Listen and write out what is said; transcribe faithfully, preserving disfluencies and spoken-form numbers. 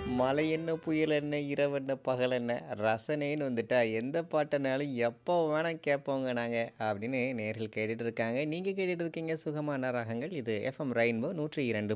மழை என்ன, புயல் என்ன, இரவென்ன, பகலென்ன, ரசனைன்னு வந்துட்டா எந்த பாட்டுனாலும் எப்போ வேணா கேட்போங்க நாங்க. அப்படின்னு நேயர்கள் கேட்டுட்டு இருக்காங்க. நீங்க கேட்டுட்டு இருக்கீங்க சுகமான ராகங்கள். இது எஃப்எம் ரெயின்போ நூற்று இரண்டு